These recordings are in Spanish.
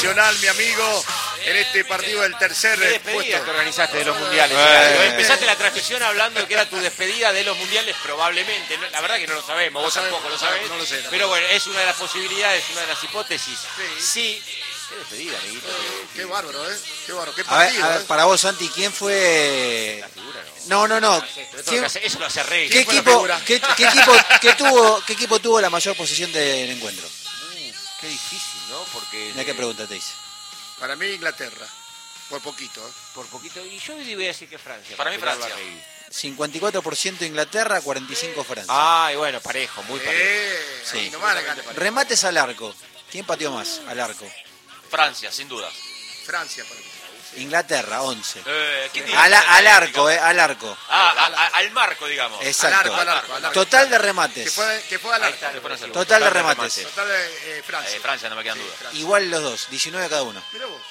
Nacional, mi amigo, en este partido del tercer ¿Qué despedida puesto. que organizaste de los mundiales? Empezaste la transmisión hablando de que era tu despedida de los mundiales, probablemente. La verdad que no lo sabemos, vos tampoco lo sabés. No lo sé, pero bueno, es una de las posibilidades, una de las hipótesis. Sí. Qué despedida, amiguito. Qué bárbaro, ¿eh? Qué bárbaro, qué A ver, partido. para vos, Santi, ¿quién fue...? La figura, No. Eso lo hace Rey. ¿Qué equipo tuvo la mayor posesión del encuentro? Qué difícil, ¿no? Porque... Mira qué pregunta te hice. Para mí, Inglaterra. Por poquito, ¿eh? Por poquito. Y yo voy a decir que Francia. Para mí, Francia. 54% Inglaterra, 45% Francia. Ay, bueno, parejo, muy parejo. Sí. Ahí nomás la gana. Remates al arco. ¿Quién pateó más al arco? Francia, sin duda. Francia, para mí. Inglaterra, 11. ¿Quién dice? Al arco, al arco. Al marco, digamos. Exacto. Al arco. Total de remates. Que fue al Ahí arco. está, le pones el- Total de remates. Total de Francia. Francia, no me quedan dudas. Francia. Igual los dos, 19 cada uno. Mirá vos.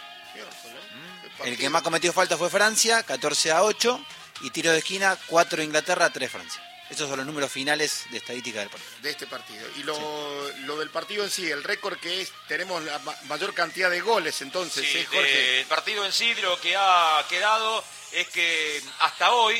Qué El que más cometió falta fue Francia, 14-8. Y tiro de esquina, 4 Inglaterra, 3 Francia. Esos son los números finales de estadística del partido. de este partido. Y lo del partido en sí, el récord que es, tenemos la mayor cantidad de goles entonces, Sí, Jorge. el partido en sí, lo que ha quedado es que hasta hoy,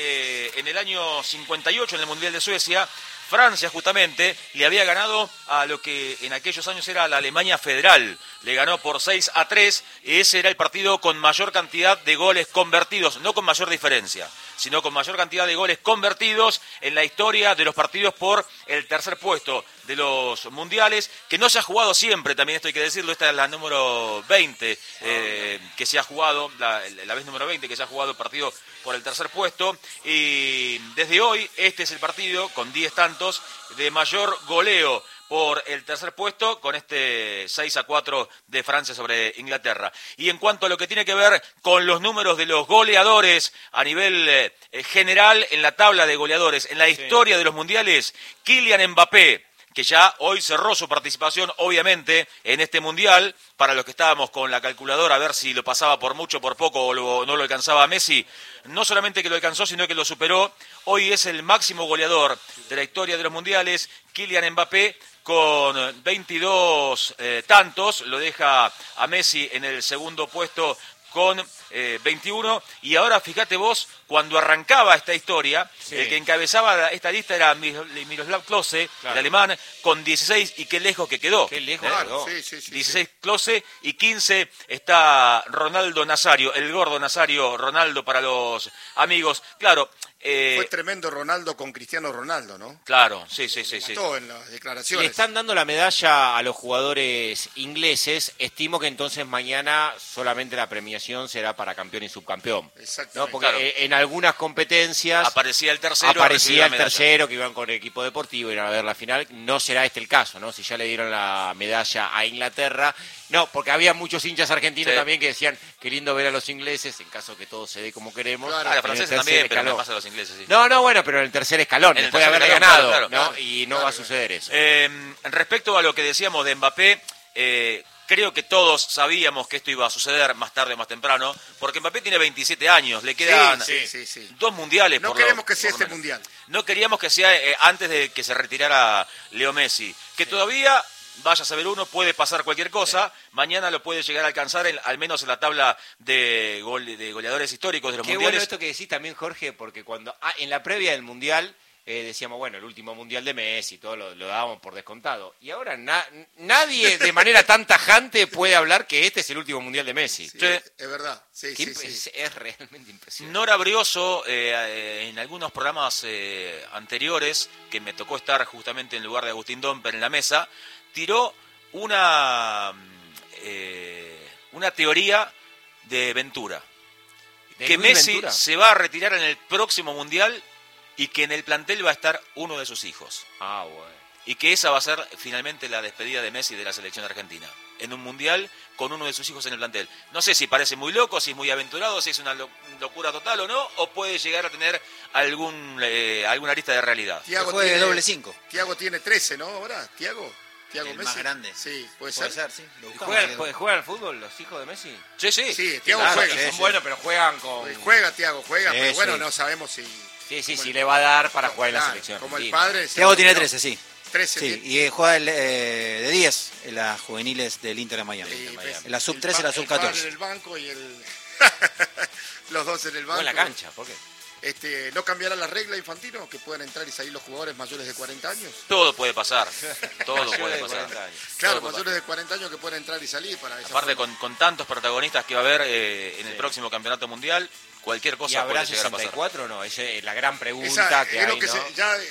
en el año 58, en el Mundial de Suecia, Francia justamente le había ganado a lo que en aquellos años era la Alemania Federal. Le ganó por 6-3 y ese era el partido con mayor cantidad de goles convertidos, no con mayor diferencia, sino con mayor cantidad de goles convertidos en la historia de los partidos por el tercer puesto de los mundiales, que no se ha jugado siempre, también esto hay que decirlo. Esta es la número 20 que se ha jugado, la vez número 20 que se ha jugado el partido por el tercer puesto, y desde hoy este es el partido con 10 tantos de mayor goleo por el tercer puesto, con este 6-4 de Francia sobre Inglaterra. Y en cuanto a lo que tiene que ver con los números de los goleadores a nivel general en la tabla de goleadores, en la historia de los mundiales, Kylian Mbappé, que ya hoy cerró su participación, obviamente, en este mundial. Para los que estábamos con la calculadora a ver si lo pasaba por mucho, por poco o no lo alcanzaba a Messi, no solamente que lo alcanzó, sino que lo superó. Hoy es el máximo goleador de la historia de los mundiales, Kylian Mbappé, con 22 tantos, lo deja a Messi en el segundo puesto con 21, y ahora fíjate vos, cuando arrancaba esta historia, el que encabezaba esta lista era Miroslav Klose, el alemán, con 16, y qué lejos que quedó. Qué lejos Claro, quedó. sí. 16 Klose y 15 está Ronaldo Nazario, el gordo Nazario Ronaldo para los amigos. Claro. Fue tremendo Ronaldo con Cristiano Ronaldo, ¿no? Claro, sí. Mató en las Si declaraciones. le están dando la medalla a los jugadores ingleses, estimo que entonces mañana solamente la premiación será para campeón y subcampeón. Exactamente. ¿No? Porque Claro. en algunas competencias Aparecía el tercero. aparecía el recibía la medalla. tercero que iban con el equipo deportivo y iban a ver la final. No será este el caso, ¿no? Si ya le dieron la medalla a Inglaterra. No, porque había muchos hinchas argentinos también que decían qué lindo ver a los ingleses, en caso que todo se dé como queremos. Claro, Ah, los en el franceses tercer también, pero escalón. no pasa a los ingleses, sí. No, bueno, pero en el tercer escalón, En el después de tercer haberle escalón, ganado, claro. ¿no? Y no va a suceder eso. Respecto a lo que decíamos de Mbappé, creo que todos sabíamos que esto iba a suceder más tarde o más temprano, porque Mbappé tiene 27 años, le quedan Sí. 2 mundiales. No por lo- queremos que sea por lo este menos. mundial. No queríamos que sea antes de que se retirara Leo Messi, que todavía, vaya a saber uno, puede pasar cualquier cosa. Mañana lo puede llegar a alcanzar, al menos en la tabla de goleadores históricos de los Qué bueno mundiales. esto que decís también, Jorge, porque cuando en la previa del Mundial decíamos, bueno, el último Mundial de Messi, todo lo dábamos por descontado. Y ahora nadie de manera tan tajante puede hablar que este es el último Mundial de Messi. Sí, Sí. es verdad. Sí. Es realmente impresionante. Nora Brioso, en algunos programas anteriores, que me tocó estar justamente en lugar de Agustín Domper en la mesa, tiró una teoría de Ventura. ¿De Que Luis Messi Ventura? se va a retirar en el próximo Mundial y que en el plantel va a estar uno de sus hijos. Ah, bueno. Y que esa va a ser finalmente la despedida de Messi de la selección argentina. En un Mundial con uno de sus hijos en el plantel. No sé si parece muy loco, si es muy aventurado, si es una locura total o no, o puede llegar a tener alguna arista de realidad. Thiago Juegue tiene, doble 5. Thiago tiene 13, ¿no? Ahora, Thiago El Messi. más grande. Sí, puede Puede ser. ser, sí. Lo buscamos. ¿Juegan al fútbol los hijos de Messi? Sí. Sí, Thiago Claro, juega. que son sí. buenos, pero juegan con... Juega, Thiago, juega, Sí, pero bueno, sí. no sabemos si... Sí, le va a dar para jugar en la Claro, selección como el argentina. padre... Thiago tiene no. 13, sí. 13. Sí, y juega de 10 en las juveniles del Inter de Miami. En la sub-13 y la sub-14. En el banco y el... los dos en el banco. No en la cancha, ¿por qué? ¿No cambiará la regla, Infantino? Que puedan entrar y salir los jugadores mayores de 40 años. Todo puede pasar. Todo Mayores puede de pasar. 40 años. Claro, Todo mayores de 40 años que pueden entrar y salir para esa Aparte, forma. con tantos protagonistas que va a haber en el próximo campeonato mundial, cualquier ¿Y cosa habrá puede llegar a pasar. 64 o no? Esa es la gran pregunta Esa, que es hay, lo que ¿no?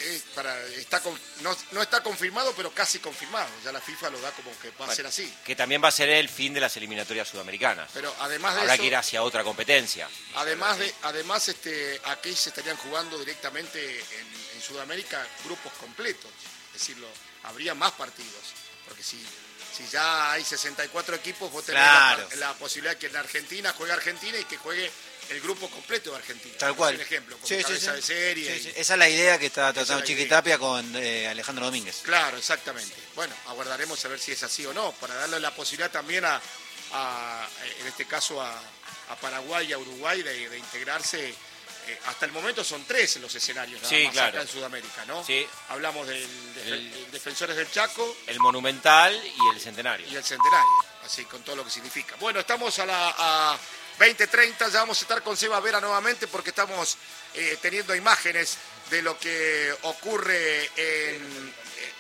no está confirmado, pero casi confirmado. Ya la FIFA lo da como que va a ser así. Que también va a ser el fin de las eliminatorias sudamericanas. Pero además de Habrá eso, que ir hacia otra competencia. además aquí se estarían jugando directamente en Sudamérica grupos completos. Es decir, habría más partidos. Porque si ya hay 64 equipos, vos tenés Claro. la posibilidad que en Argentina juegue Argentina y que juegue el grupo completo de Argentina. Tal cual. Es un ejemplo, como Sí, cabeza de serie. Sí, sí. Esa es la idea que está es tratando la Chiqui idea. Tapia con Alejandro Domínguez. Claro, exactamente. Bueno, aguardaremos a ver si es así o no, para darle la posibilidad también en este caso a Paraguay y a Uruguay de integrarse. Hasta el momento son 3 los escenarios nada Sí, más claro. acá en Sudamérica, ¿no? Sí. Hablamos del El- Defensores del Chaco El Monumental y el Centenario. y el Centenario, así con todo lo que significa. Bueno, estamos a 20:30, ya vamos a estar con Seba Vera nuevamente porque estamos teniendo imágenes de lo que ocurre en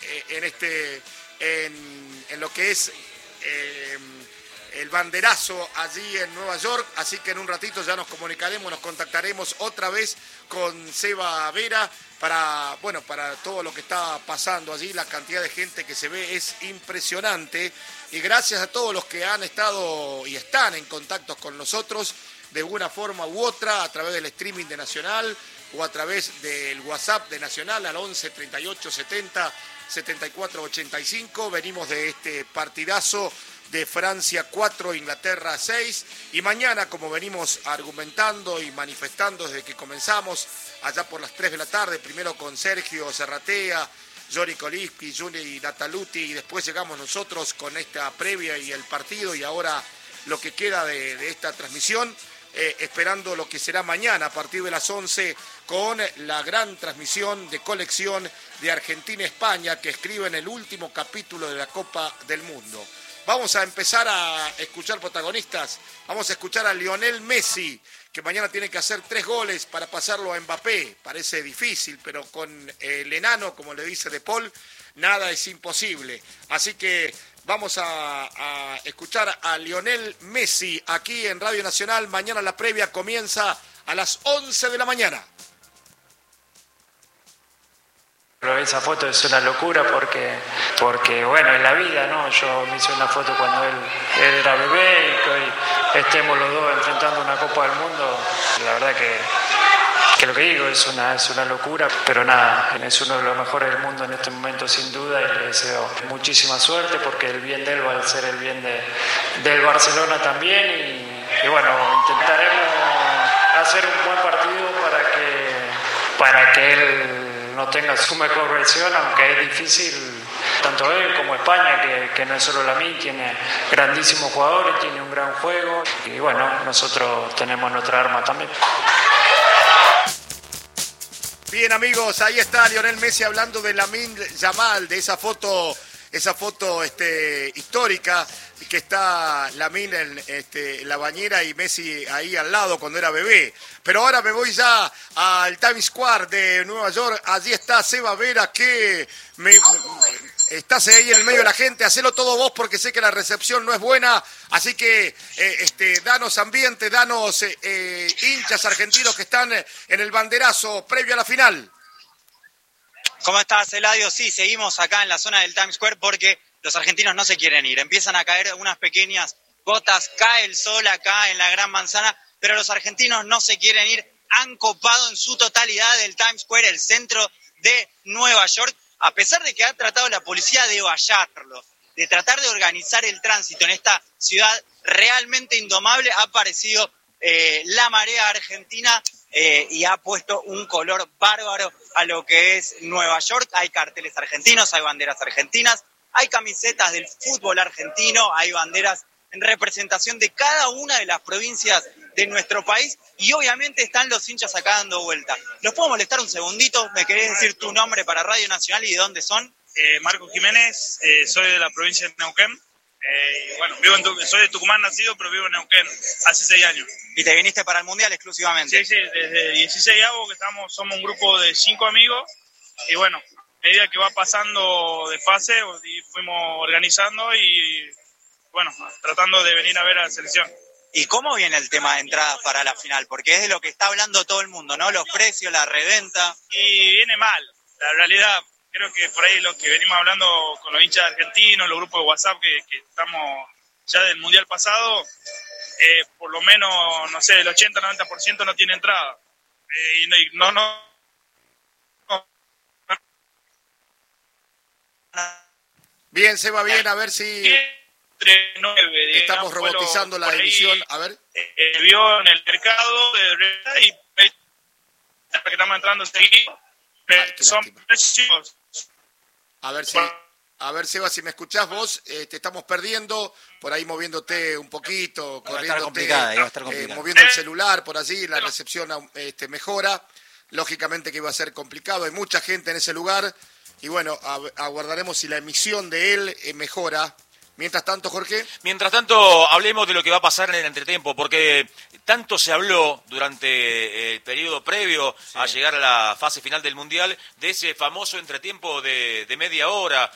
lo que es el banderazo allí en Nueva York, así que en un ratito ya nos contactaremos otra vez con Seba Vera para todo lo que está pasando allí. La cantidad de gente que se ve es impresionante y gracias a todos los que han estado y están en contacto con nosotros de una forma u otra a través del streaming de Nacional o a través del WhatsApp de Nacional al 11 38 70 74 85. Venimos de este partidazo de Francia 4, Inglaterra 6, y mañana, como venimos argumentando y manifestando desde que comenzamos, allá por las 3 de la tarde, primero con Sergio Serratea, Jory Koliski, Juli Nataluti, y después llegamos nosotros con esta previa y el partido, y ahora lo que queda de esta transmisión, esperando lo que será mañana a partir de las 11 con la gran transmisión de colección de Argentina-España que escribe en el último capítulo de la Copa del Mundo. Vamos a empezar a escuchar protagonistas. Vamos a escuchar a Lionel Messi, que mañana tiene que hacer 3 goles para pasarlo a Mbappé. Parece difícil, pero con el enano, como le dice De Paul, nada es imposible. Así que vamos a escuchar a Lionel Messi aquí en Radio Nacional. Mañana la previa comienza a las 11 de la mañana. Esa foto es una locura porque bueno, en la vida, ¿no? Yo me hice una foto cuando él era bebé y que hoy estemos los dos enfrentando una Copa del Mundo. La verdad que lo que digo es una locura, pero nada, es uno de los mejores del mundo en este momento sin duda y le deseo muchísima suerte porque el bien de él va a ser el bien del Barcelona también y bueno, intentaremos hacer un buen partido para que él no tenga su mejor versión, aunque es difícil, tanto él como España, que no es solo la mí, tiene grandísimos jugadores, tiene un gran juego y bueno, nosotros tenemos nuestra arma también. Bien, amigos, ahí está Lionel Messi hablando de Lamine Yamal, de esa foto histórica que está Lamine en la bañera y Messi ahí al lado cuando era bebé. Pero ahora me voy ya al Times Square de Nueva York. Allí está Seba Vera, que estás ahí en el medio de la gente. Hacelo todo vos porque sé que la recepción no es buena. Así que danos ambiente, danos hinchas argentinos que están en el banderazo previo a la final. ¿Cómo estás, Eladio? Sí, seguimos acá en la zona del Times Square porque los argentinos no se quieren ir. Empiezan a caer unas pequeñas gotas, cae el sol acá en la Gran Manzana, pero los argentinos no se quieren ir. Han copado en su totalidad el Times Square, el centro de Nueva York, a pesar de que ha tratado la policía de vallarlo, de tratar de organizar el tránsito en esta ciudad realmente indomable. Ha aparecido la marea argentina y ha puesto un color bárbaro a lo que es Nueva York. Hay carteles argentinos, hay banderas argentinas, hay camisetas del fútbol argentino, hay banderas en representación de cada una de las provincias de nuestro país y obviamente están los hinchas acá dando vuelta. ¿Los puedo molestar un segundito? ¿Me querés decir tu nombre para Radio Nacional y de dónde son? Marco Jiménez, soy de la provincia de Neuquén. Y bueno, soy de Tucumán nacido, pero vivo en Neuquén hace 6 años. ¿Y te viniste para el Mundial exclusivamente? Sí, desde 16 que somos un grupo de 5 amigos. Y bueno, a medida que va pasando de fase, y fuimos organizando y bueno, tratando de venir a ver a la selección. ¿Y cómo viene el tema de entradas para la final? Porque es de lo que está hablando todo el mundo, ¿no? Los precios, la reventa. Y viene mal. La realidad, creo que por ahí lo que venimos hablando con los hinchas argentinos, los grupos de WhatsApp que estamos ya del Mundial pasado, por lo menos, no sé, el 80-90% no tiene entrada. Y no. Bien, se va bien, a ver si... Entre 9, estamos robotizando la emisión, a ver. Vio en el mercado y que estamos entrando seguido. Son precios. A ver, Seba, si me escuchás vos, te estamos perdiendo, por ahí moviéndote un poquito, corriéndote, moviendo el celular por allí, la recepción mejora. Lógicamente que iba a ser complicado, hay mucha gente en ese lugar y bueno, aguardaremos si la emisión de él mejora. Mientras tanto, Jorge. Mientras tanto, hablemos de lo que va a pasar en el entretiempo, porque tanto se habló durante el periodo previo a llegar a la fase final del Mundial de ese famoso entretiempo de media hora,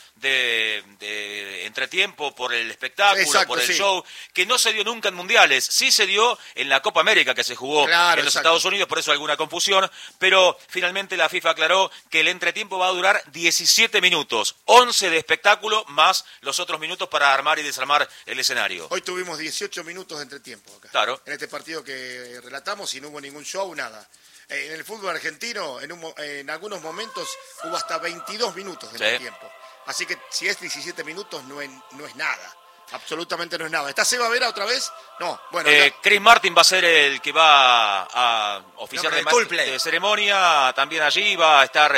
de entretiempo por el espectáculo, por el show, que no se dio nunca en Mundiales. Sí se dio en la Copa América que se jugó en los Estados Unidos, por eso alguna confusión, pero finalmente la FIFA aclaró que el entretiempo va a durar 17 minutos, 11 de espectáculo más los otros minutos para armar y desarmar el escenario. Hoy tuvimos 18 minutos de entretiempo acá. Claro. En este partido que relatamos y no hubo ningún show, nada. En el fútbol argentino, en algunos momentos hubo hasta 22 minutos de entretiempo. Así que si es 17 minutos no es nada. Absolutamente no es nada. ¿Está Seba Vera otra vez? No. Bueno. Chris Martin va a ser el que va a oficiar de ceremonia. También allí va a estar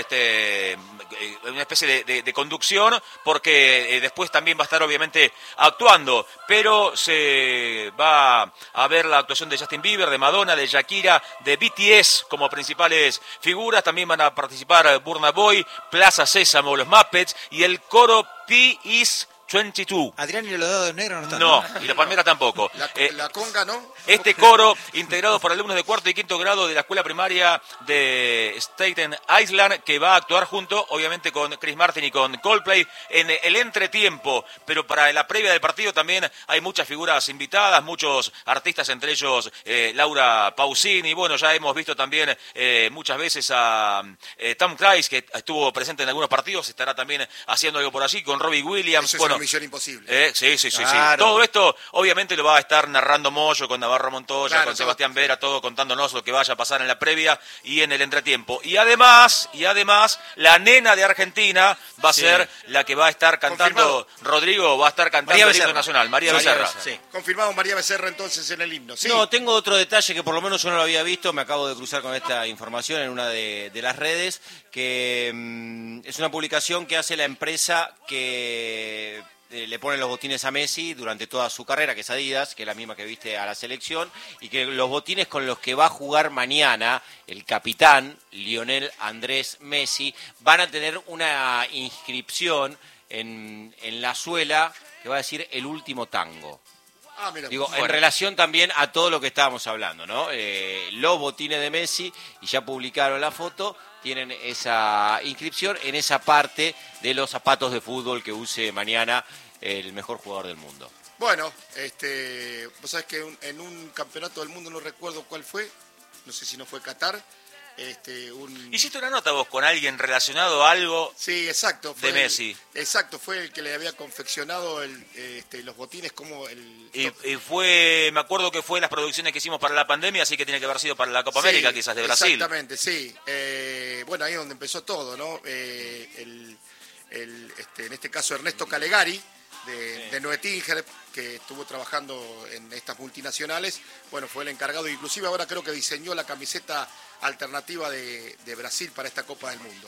una especie de conducción, porque después también va a estar obviamente actuando. Pero se va a ver la actuación de Justin Bieber, de Madonna, de Shakira, de BTS como principales figuras. También van a participar Burna Boy, Plaza Sésamo, los Muppets y el coro P.I.S. 22. Adrián y los Dados Negros no están. No, y la Palmera tampoco. La conga, ¿no? Este coro, integrado por alumnos de cuarto y quinto grado de la escuela primaria de Staten Island, que va a actuar junto, obviamente, con Chris Martin y con Coldplay en el entretiempo. Pero para la previa del partido también hay muchas figuras invitadas, muchos artistas, entre ellos Laura Pausini. Bueno, ya hemos visto también muchas veces a Tom Cruise, que estuvo presente en algunos partidos, estará también haciendo algo por allí, con Robbie Williams. Eso es una misión imposible. Sí. Todo esto obviamente lo va a estar narrando Moyo con Navarro Montoya, con Sebastián Vera, todo contándonos lo que vaya a pasar en la previa y en el entretiempo. Y además, la nena de Argentina va a ser la que va a estar cantando. Rodrigo va a estar cantando el himno nacional, María Becerra. Sí. Confirmado María Becerra entonces en el himno. ¿Sí? No, tengo otro detalle que por lo menos yo no lo había visto, me acabo de cruzar con esta información en una de las redes, que es una publicación que hace la empresa que le ponen los botines a Messi durante toda su carrera, que es Adidas, que es la misma que viste a la selección, y que los botines con los que va a jugar mañana el capitán Lionel Andrés Messi van a tener una inscripción en la suela que va a decir el último tango. Digo, en relación también a todo lo que estábamos hablando, ¿no? Los botines de Messi, y ya publicaron la foto, tienen esa inscripción en esa parte de los zapatos de fútbol que use mañana el mejor jugador del mundo. Bueno, vos sabés que en un campeonato del mundo, no recuerdo cuál fue, no sé si no fue Qatar, ¿Hiciste una nota vos con alguien relacionado a algo? Sí, exacto. De Messi. Exacto, fue el que le había confeccionado los botines como Y fue, me acuerdo que fue las producciones que hicimos para la pandemia, así que tiene que haber sido para la Copa América, quizás, de Brasil. Exactamente, sí. Bueno, ahí es donde empezó todo, ¿no? En este caso Ernesto Calegari, de Noetinger, que estuvo trabajando en estas multinacionales, bueno, fue el encargado, inclusive ahora creo que diseñó la camiseta alternativa de Brasil para esta Copa del Mundo.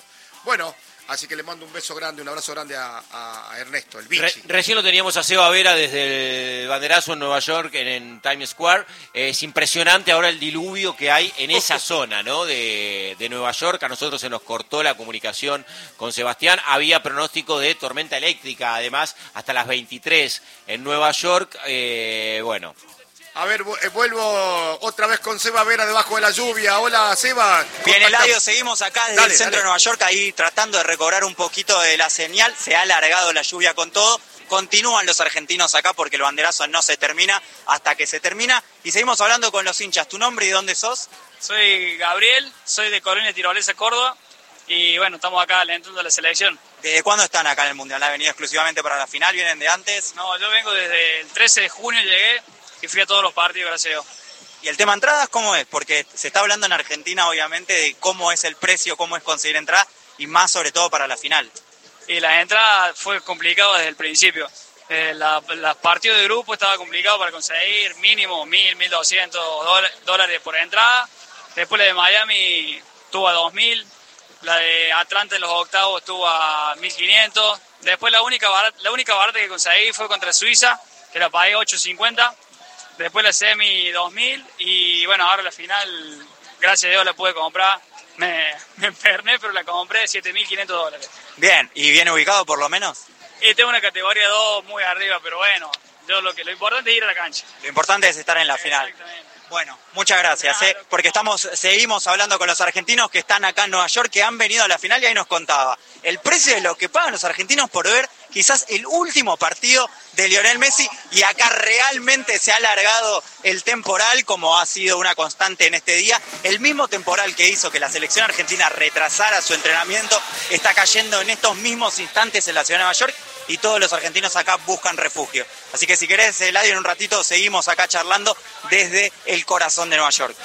Bueno, así que le mando un beso grande, un abrazo grande a Ernesto, el bichi. Recién lo teníamos a Seba Vera desde el banderazo en Nueva York, en Times Square. Es impresionante ahora el diluvio que hay en esa zona, ¿no? De Nueva York. A nosotros se nos cortó la comunicación con Sebastián. Había pronóstico de tormenta eléctrica, además, hasta las 23 en Nueva York. Bueno. A ver, vuelvo otra vez con Seba Vera debajo de la lluvia. Hola, Seba. Bien, Eladio, seguimos acá desde el centro de Nueva York, ahí tratando de recobrar un poquito de la señal. Se ha alargado la lluvia con todo. Continúan los argentinos acá porque el banderazo no se termina hasta que se termina. Y seguimos hablando con los hinchas. ¿Tu nombre y dónde sos? Soy Gabriel, soy de Colonia Tirolesa, Córdoba. Y bueno, estamos acá alentando a la selección. ¿Desde cuándo están acá en el Mundial? ¿Han venido exclusivamente para la final? ¿Vienen de antes? No, yo vengo desde el 13 de junio, llegué y fui a todos los partidos, gracias a Dios. ¿Y el tema entradas cómo es? Porque se está hablando en Argentina, obviamente, de cómo es el precio, cómo es conseguir entradas, y más sobre todo para la final. Y las entradas fue complicado desde el principio. Los partidos de grupo estaba complicado para conseguir mínimo 1.000, 1.200 dólares por entrada. Después la de Miami estuvo a 2.000. La de Atlanta en los octavos estuvo a 1.500. Después la única barata que conseguí fue contra Suiza, que la pagué 8.50. Después la semi 2.000 y bueno, ahora la final, gracias a Dios la pude comprar. Me enfermé, pero la compré de 7.500 dólares. Bien, ¿y bien ubicado por lo menos? Y tengo una categoría 2 muy arriba, pero bueno, lo importante es ir a la cancha. Lo importante es estar en la final. Exactamente. Bueno, muchas gracias, porque seguimos hablando con los argentinos que están acá en Nueva York, que han venido a la final y ahí nos contaba el precio de lo que pagan los argentinos por ver quizás el último partido de Lionel Messi, y acá realmente se ha alargado el temporal, como ha sido una constante en este día. El mismo temporal que hizo que la selección argentina retrasara su entrenamiento está cayendo en estos mismos instantes en la ciudad de Nueva York, y todos los argentinos acá buscan refugio. Así que si querés, Eladio, en un ratito seguimos acá charlando desde el corazón de Nueva York.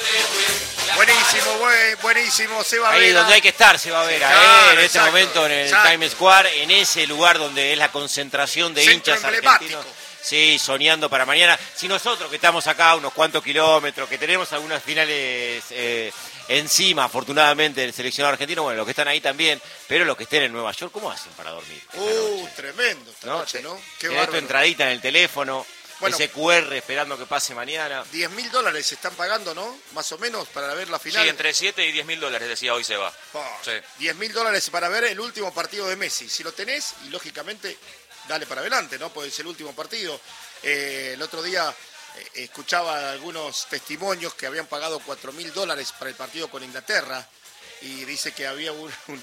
Buenísimo, Seba Vera. Ahí donde hay que estar, Seba Vera, claro, en este exacto, momento en el Times Square, en ese lugar donde es la concentración de centro hinchas emblemático. argentinos. Sí, soñando para mañana. Si nosotros que estamos acá a unos cuantos kilómetros, que tenemos algunas finales encima, afortunadamente, del seleccionado argentino, bueno, los que están ahí también, pero los que estén en Nueva York, ¿cómo hacen para dormir? Tremendo esta noche, ¿no? Qué Tenés tu bárbaro. entradita en el teléfono, Bueno, ese QR esperando que pase mañana. $10.000 se están pagando, ¿no? Más o menos para ver la final. Sí, entre 7 y 10.000 dólares, decía hoy Seba. Sí. $10.000 para ver el último partido de Messi. Si lo tenés, y lógicamente, dale para adelante, ¿no? Porque es el último partido. El otro día escuchaba algunos testimonios que habían pagado $4.000 para el partido con Inglaterra, y dice que había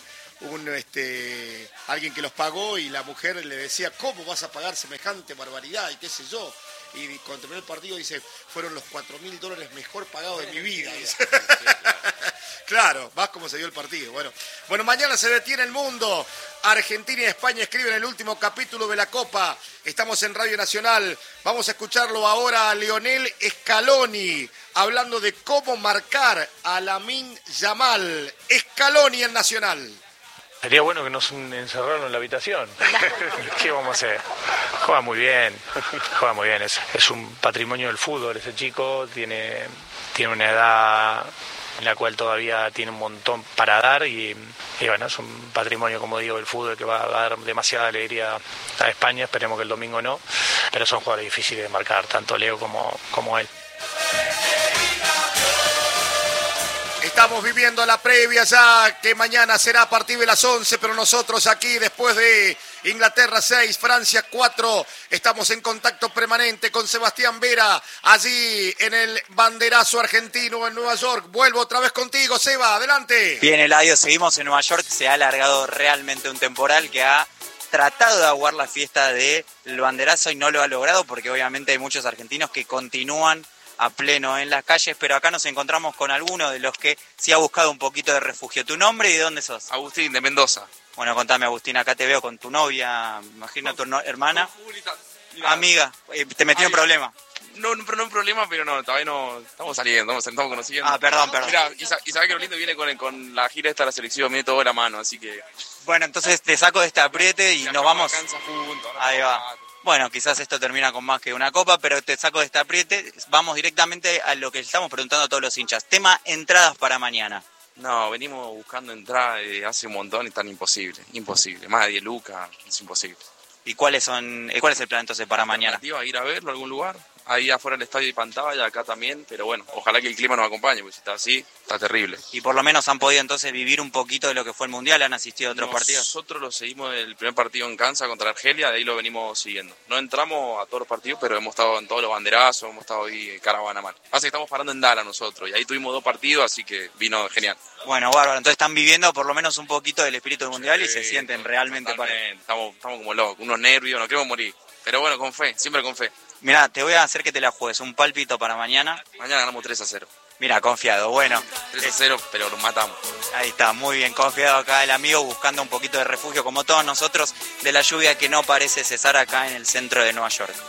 alguien que los pagó y la mujer le decía, ¿cómo vas a pagar semejante barbaridad? Y qué sé yo. Y cuando terminó el partido dice, fueron los $4.000 mejor pagados de mi vida. Claro, vas como se dio el partido. Bueno, mañana se detiene el mundo. Argentina y España escriben el último capítulo de la Copa. Estamos en Radio Nacional. Vamos a escucharlo ahora a Lionel Scaloni, hablando de cómo marcar a Lamine Yamal. Scaloni en Nacional. Sería bueno que nos encerraran en la habitación. ¿Qué vamos a hacer? Juega muy bien. Es un patrimonio del fútbol. Ese chico tiene una edad en la cual todavía tiene un montón para dar y bueno, es un patrimonio, como digo, del fútbol que va a dar demasiada alegría a España. Esperemos que el domingo no, pero son jugadores difíciles de marcar, tanto Leo como él. Estamos viviendo la previa ya, que mañana será a partir de las 11, pero nosotros aquí, después de Inglaterra 6, Francia 4, estamos en contacto permanente con Sebastián Vera, allí en el banderazo argentino en Nueva York. Vuelvo otra vez contigo, Seba, adelante. Bien, Eladio, seguimos en Nueva York. Se ha alargado realmente un temporal que ha tratado de aguar la fiesta del banderazo y no lo ha logrado, porque obviamente hay muchos argentinos que continúan a pleno en las calles, pero acá nos encontramos con algunos de los que sí ha buscado un poquito de refugio. ¿Tu nombre y de dónde sos? Agustín, de Mendoza. Bueno, contame, Agustín, acá te veo con tu novia, imagino tu hermana. Amiga, ¿te metí en problema? No un problema, pero no, todavía no estamos saliendo, estamos conociendo. Ah, perdón. Mirá, y sabés que lo lindo viene con la gira esta de la selección, viene todo de la mano, así que... Bueno, entonces te saco de este apriete y nos vamos... Juntos, ahí va. Bueno, quizás esto termina con más que una copa, pero te saco de este apriete. Vamos directamente a lo que estamos preguntando a todos los hinchas. Tema entradas para mañana. No, venimos buscando entrar hace un montón y están imposible. Más de 10 lucas, es imposible. ¿Y cuál es el plan entonces para mañana? Ir a verlo a algún lugar. Ahí afuera del estadio hay pantalla, acá también, pero bueno, ojalá que el clima nos acompañe, porque si está así, está terrible. ¿Y por lo menos han podido entonces vivir un poquito de lo que fue el Mundial? ¿Han asistido a otros partidos? Nosotros lo seguimos el primer partido en Kansas contra Argelia, de ahí lo venimos siguiendo. No entramos a todos los partidos, pero hemos estado en todos los banderazos, hemos estado ahí en caravana mal. Así que estamos parando en Dallas nosotros, y ahí tuvimos 2 partidos, así que vino genial. Bueno, bárbaro, entonces están viviendo por lo menos un poquito del espíritu del Mundial y se sienten realmente Estamos como locos, unos nervios, nos queremos morir. Pero bueno, con fe, siempre con fe. Mirá, te voy a hacer que te la juegues, un pálpito para mañana. Mañana ganamos 3-0. Mira, confiado, bueno. 3-0, pero nos matamos. Ahí está, muy bien, confiado acá el amigo, buscando un poquito de refugio, como todos nosotros, de la lluvia que no parece cesar acá en el centro de Nueva York.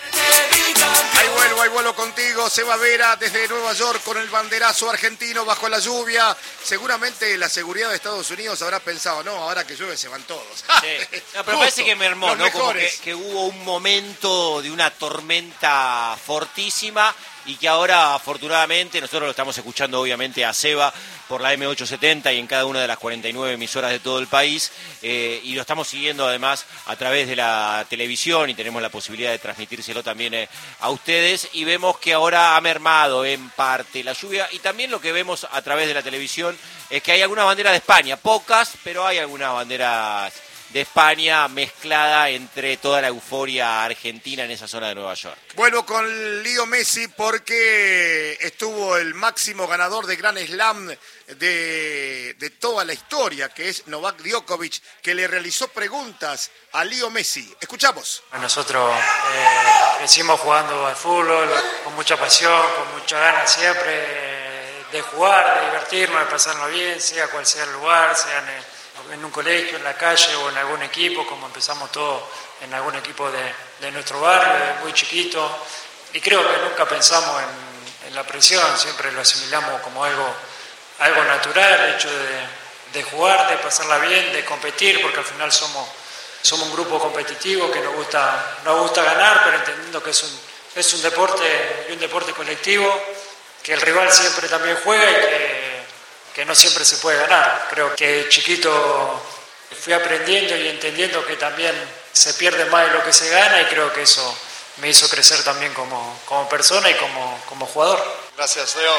Ahí vuelo contigo, Seba Vera, desde Nueva York, con el banderazo argentino bajo la lluvia. Seguramente la seguridad de Estados Unidos habrá pensado, no, ahora que llueve se van todos. Sí. No, pero parece que mermó, ¿no? Como que hubo un momento de una tormenta fortísima y que ahora, afortunadamente, nosotros lo estamos escuchando obviamente a Seba por la M870 y en cada una de las 49 emisoras de todo el país, y lo estamos siguiendo además a través de la televisión y tenemos la posibilidad de transmitírselo también a ustedes, y vemos que ahora ha mermado en parte la lluvia, y también lo que vemos a través de la televisión es que hay algunas banderas de España, pocas, pero hay algunas banderas de España mezclada entre toda la euforia argentina en esa zona de Nueva York. Vuelvo con Leo Messi porque estuvo el máximo ganador de Grand Slam de toda la historia, que es Novak Djokovic, que le realizó preguntas a Leo Messi. Escuchamos. Nosotros crecimos jugando al fútbol con mucha pasión, con mucha ganas siempre de jugar, de divertirnos, de pasarnos bien, sea cual sea el lugar, sea en un colegio, en la calle o en algún equipo, como empezamos todos en algún equipo de nuestro barrio, muy chiquito, y creo que nunca pensamos en la presión, siempre lo asimilamos como algo natural, el hecho de jugar, de pasarla bien, de competir, porque al final somos un grupo competitivo que nos gusta ganar, pero entendiendo que es un deporte y un deporte colectivo, que el rival siempre también juega y que no siempre se puede ganar. Creo que chiquito fui aprendiendo y entendiendo que también se pierde más de lo que se gana, y creo que eso me hizo crecer también como persona y como jugador. Gracias, Leo.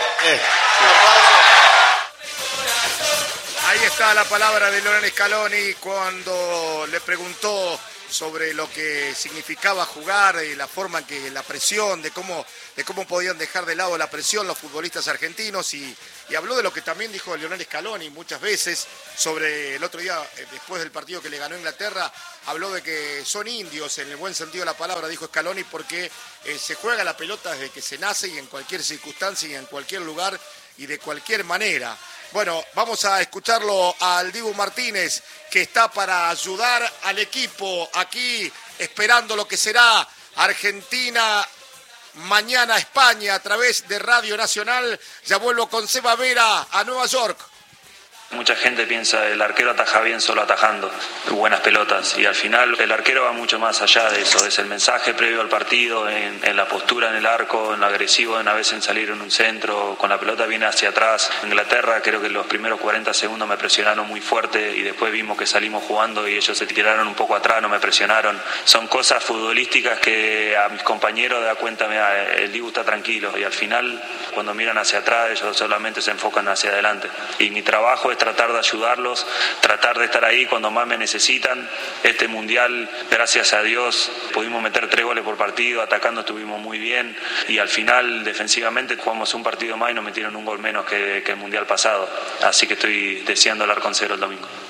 Ahí está la palabra de Lionel Scaloni cuando le preguntó sobre lo que significaba jugar y la forma en que la presión, de cómo podían dejar de lado la presión los futbolistas argentinos, y habló de lo que también dijo Lionel Scaloni muchas veces sobre el otro día, después del partido que le ganó Inglaterra, habló de que son indios en el buen sentido de la palabra, dijo Scaloni, porque se juega la pelota desde que se nace y en cualquier circunstancia y en cualquier lugar y de cualquier manera. Bueno, vamos a escucharlo al Dibu Martínez, que está para ayudar al equipo aquí, esperando lo que será Argentina, mañana España, a través de Radio Nacional. Ya vuelvo con Seba Vera a Nueva York. Mucha gente piensa el arquero ataja bien solo atajando buenas pelotas, y al final el arquero va mucho más allá de eso, es el mensaje previo al partido, en la postura en el arco, en lo agresivo, en a veces en salir en un centro, con la pelota viene hacia atrás. En Inglaterra creo que los primeros 40 segundos me presionaron muy fuerte y después vimos que salimos jugando y ellos se tiraron un poco atrás, no me presionaron. Son cosas futbolísticas que a mis compañeros da cuenta, mira, el Dibu está tranquilo, y al final cuando miran hacia atrás ellos solamente se enfocan hacia adelante, y mi trabajo es tratar de ayudarlos, tratar de estar ahí cuando más me necesitan. Este mundial, gracias a Dios, pudimos meter 3 goles por partido, atacando estuvimos muy bien, y al final defensivamente jugamos un partido más y nos metieron un gol menos que el mundial pasado, así que estoy deseando hablar con cero el domingo.